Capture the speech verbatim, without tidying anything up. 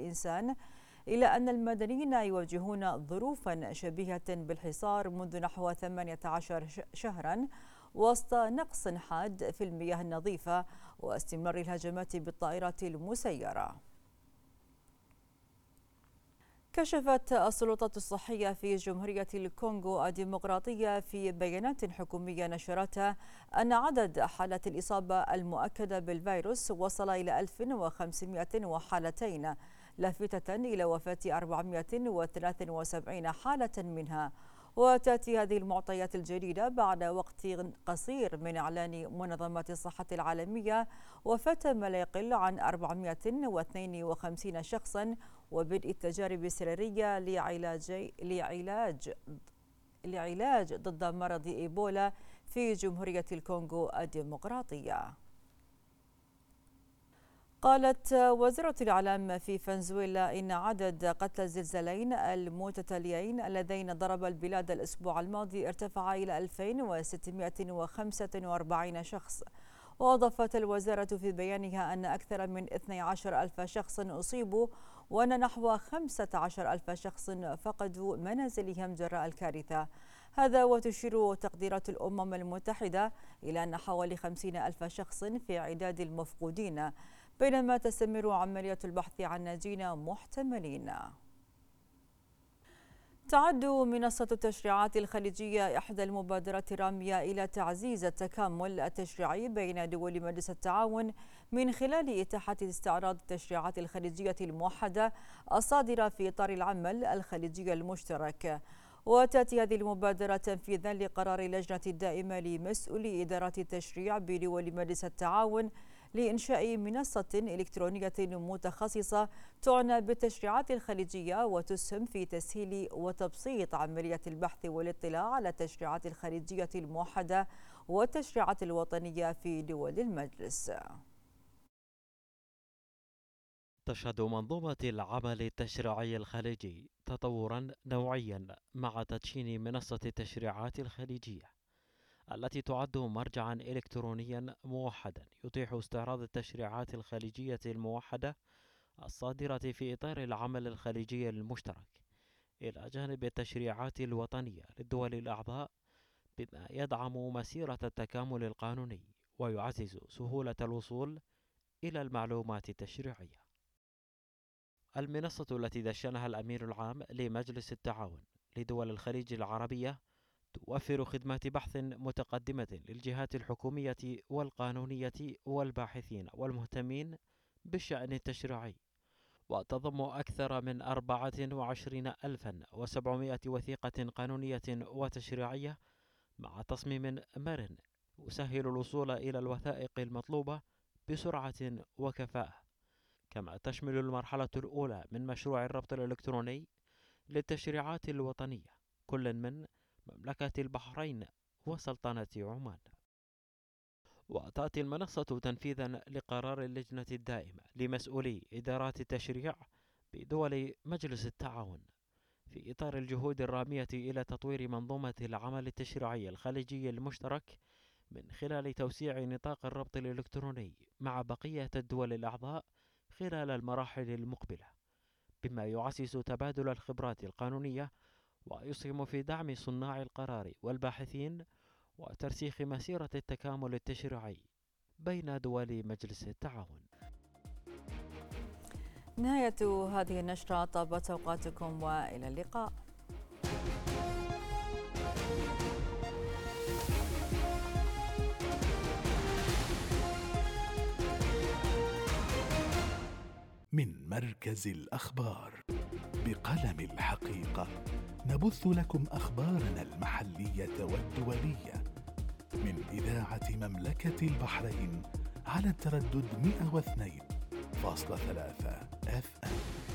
الإنسان، إلى أن المدنيين يواجهون ظروفا شبيهة بالحصار منذ نحو ثمانية عشر شهرا وسط نقص حاد في المياه النظيفة واستمرار الهجمات بالطائرات المسيرة. كشفت السلطات الصحية في جمهورية الكونغو الديمقراطية في بيانات حكومية نشرتها أن عدد حالات الإصابة المؤكدة بالفيروس وصل إلى ألف وخمسمائة وحالتين، لافتة إلى وفاة أربعمائة وثلاثة وسبعين حالة منها. وتأتي هذه المعطيات الجديدة بعد وقت قصير من إعلان منظمة الصحة العالمية وفاة ما لا يقل عن أربعمائة واثنين وخمسين شخصا وبدء التجارب السريرية لعلاج لعلاج لعلاج ضد مرض إيبولا في جمهورية الكونغو الديمقراطية. قالت وزارة الإعلام في فنزويلا إن عدد قتلى الزلزالين المتتاليين اللذين ضرب البلاد الأسبوع الماضي ارتفع إلى ألفين وستمائة وخمسة وأربعين شخص. وأضافت الوزارة في بيانها أن أكثر من اثني عشر ألف شخص أصيبوا وأن نحو خمسة عشر ألف شخص فقدوا منازلهم جراء الكارثة. هذا وتشير تقديرات الأمم المتحدة إلى أن حوالي خمسين ألف شخص في عداد المفقودين، بينما تستمر عملية البحث عن ناجين محتملين. تعد منصة التشريعات الخليجية إحدى المبادرات الرامية إلى تعزيز التكامل التشريعي بين دول مجلس التعاون من خلال إتاحة استعراض التشريعات الخليجية الموحدة الصادرة في إطار العمل الخليجي المشترك. وتأتي هذه المبادرة تنفيذا لقرار اللجنة الدائمة لمسؤولي إدارات التشريع بدول مجلس التعاون لإنشاء منصة إلكترونية متخصصة تعنى بالتشريعات الخليجية وتسهم في تسهيل وتبسيط عملية البحث والاطلاع على التشريعات الخليجية الموحدة والتشريعات الوطنية في دول المجلس. تشهد منظومة العمل التشريعي الخليجي تطورا نوعيا مع تدشين منصة التشريعات الخليجية التي تعد مرجعا إلكترونيا موحدا يتيح استعراض التشريعات الخليجية الموحدة الصادرة في إطار العمل الخليجي المشترك إلى جانب التشريعات الوطنية للدول الأعضاء، بما يدعم مسيرة التكامل القانوني ويعزز سهولة الوصول إلى المعلومات التشريعية. المنصة التي دشنها الأمين العام لمجلس التعاون لدول الخليج العربية توفر خدمات بحث متقدمة للجهات الحكومية والقانونية والباحثين والمهتمين بالشأن التشريعي، وتضم أكثر من أربعة وعشرين ألفا وسبعمائة وثيقة قانونية وتشريعية مع تصميم مرن يسهل الوصول إلى الوثائق المطلوبة بسرعة وكفاءة. كما تشمل المرحلة الأولى من مشروع الربط الإلكتروني للتشريعات الوطنية كل من مملكة البحرين وسلطنة عمان. وتأتي المنصة تنفيذا لقرار اللجنة الدائمة لمسؤولي إدارات التشريع بدول مجلس التعاون في إطار الجهود الرامية إلى تطوير منظومة العمل التشريعي الخليجي المشترك من خلال توسيع نطاق الربط الإلكتروني مع بقية الدول الأعضاء خلال المراحل المقبلة، بما يعزز تبادل الخبرات القانونية ويسهم في دعم صناع القرار والباحثين وترسيخ مسيرة التكامل التشريعي بين دول مجلس التعاون. نهاية هذه النشرة، طابت أوقاتكم وإلى اللقاء. من مركز الأخبار بقلم الحقيقة نبث لكم أخبارنا المحلية والدولية من إذاعة مملكة البحرين على التردد مئة واثنين فاصلة ثلاثة إف إم.